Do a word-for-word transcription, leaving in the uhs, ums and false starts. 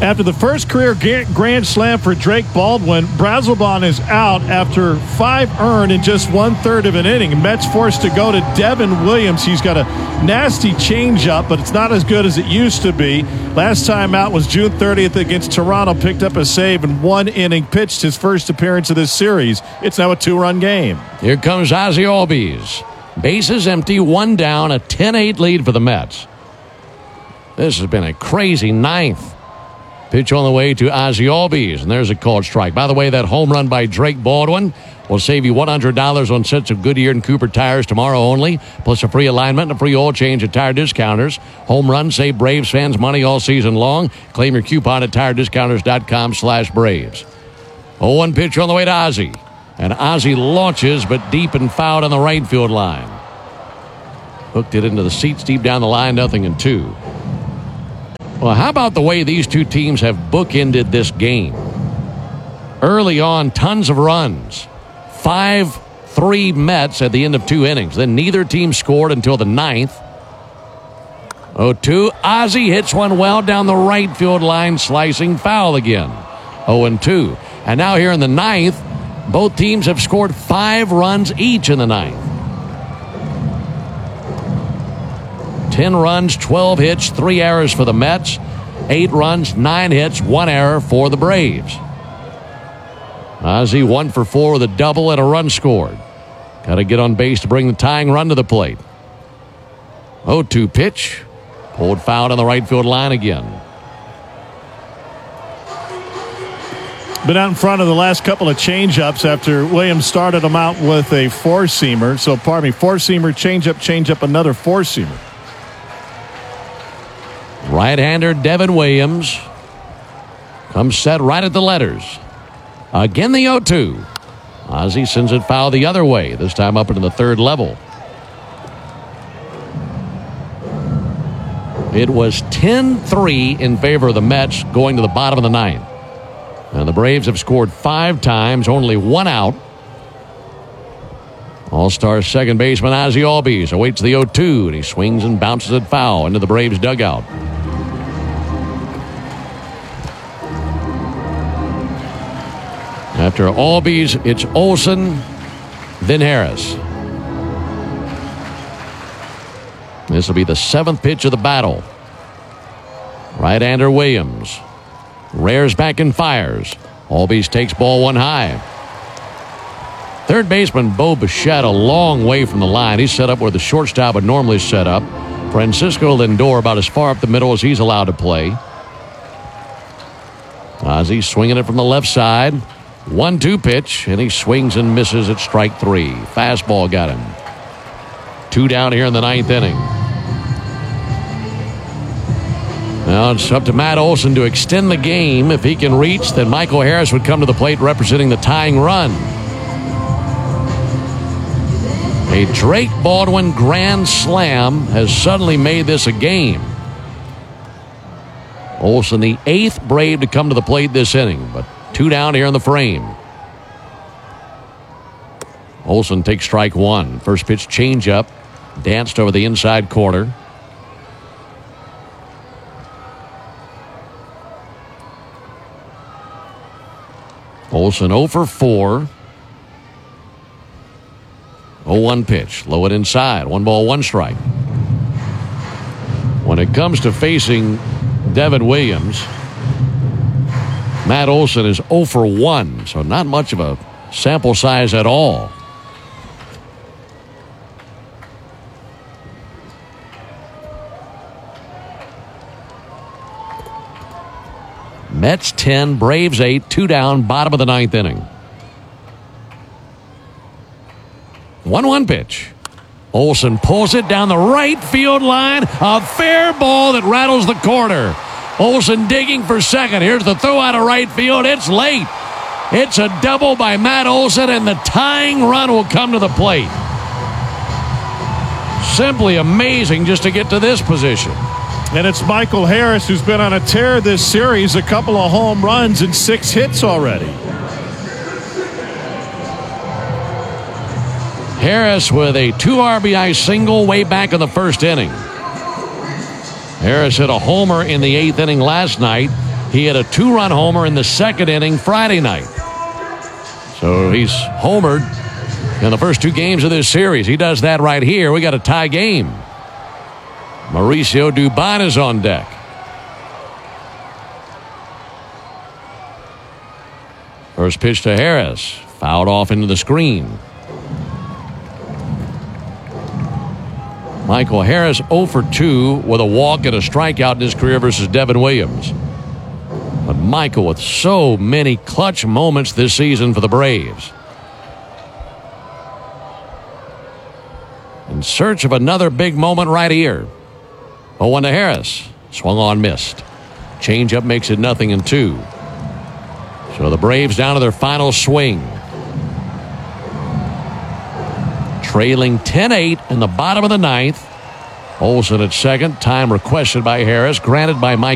After the first career grand slam for Drake Baldwin, Brazelbaum is out after five earned in just one-third of an inning. Mets forced to go to Devin Williams. He's got a nasty changeup, but it's not as good as it used to be. Last time out was June thirtieth against Toronto. Picked up a save in one inning, pitched his first appearance of this series. It's now a two-run game. Here comes Ozzie Albies. Bases empty, one down, a ten eight lead for the Mets. This has been a crazy ninth. Pitch on the way to Ozzie Albies, and there's a called strike. By the way, that home run by Drake Baldwin will save you one hundred dollars on sets of Goodyear and Cooper tires tomorrow only, plus a free alignment and a free oil change at Tire Discounters. Home run, save Braves fans money all season long. Claim your coupon at tire discounters dot com slash Braves. oh one pitch on the way to Ozzie, and Ozzie launches, but deep and fouled on the right field line. Hooked it into the seats deep down the line, nothing in two. Well, how about the way these two teams have bookended this game? Early on, tons of runs. five three Mets at the end of two innings. Then neither team scored until the ninth. oh two, Ozzie hits one well down the right field line, slicing foul again. oh two. And now here in the ninth, both teams have scored five runs each in the ninth. ten runs, twelve hits, three errors for the Mets. eight runs, nine hits, one error for the Braves. Ozzie one for four with a double and a run scored. Got to get on base to bring the tying run to the plate. oh two pitch. Pulled foul on the right field line again. Been out in front of the last couple of changeups after Williams started them out with a four-seamer. So, pardon me, four-seamer, changeup, changeup, another four-seamer. Right-hander Devin Williams comes set right at the letters. Again the oh two. Ozzie sends it foul the other way, this time up into the third level. It was ten three in favor of the Mets going to the bottom of the ninth. And the Braves have scored five times, only one out. All-star second baseman Ozzie Albies awaits the oh two, and he swings and bounces it foul into the Braves dugout. After Albies, it's Olson, then Harris. This will be the seventh pitch of the battle. Right-hander Williams rears back and fires. Albies takes ball one high. Third baseman Bo Bichette a long way from the line. He's set up where the shortstop would normally set up. Francisco Lindor about as far up the middle as he's allowed to play. Ozzie swinging it from the left side. one two pitch, and he swings and misses at strike three. Fastball got him. Two down here in the ninth inning. Now it's up to Matt Olson to extend the game. If he can reach, then Michael Harris would come to the plate representing the tying run. A Drake Baldwin grand slam has suddenly made this a game. Olson, the eighth Brave to come to the plate this inning, but two down here in the frame. Olson takes strike one. First pitch changeup, danced over the inside corner. Olson oh for four. oh one pitch. Low it inside. One ball, one strike. When it comes to facing Devin Williams, Matt Olson is oh for one, so not much of a sample size at all. Mets ten, Braves eight, two down, bottom of the ninth inning. one one pitch. Olson pulls it down the right field line. A fair ball that rattles the corner. Olson digging for second. Here's the throw out of right field. It's late. It's a double by Matt Olson, and the tying run will come to the plate. Simply amazing just to get to this position. And it's Michael Harris who's been on a tear this series, a couple of home runs and six hits already. Harris with a two R B I single way back in the first inning. Harris hit a homer in the eighth inning last night. He had a two-run homer in the second inning Friday night. So he's homered in the first two games of this series. He does that right here. We got a tie game. Mauricio Dubon is on deck. First pitch to Harris. Fouled off into the screen. Michael Harris oh for two with a walk and a strikeout in his career versus Devin Williams. But Michael with so many clutch moments this season for the Braves. In search of another big moment right here. oh one to Harris. Swung on, missed. Changeup makes it nothing and two. So the Braves down to their final swing. Trailing ten eight in the bottom of the ninth. Olsen at second. Time requested by Harris. Granted by Mike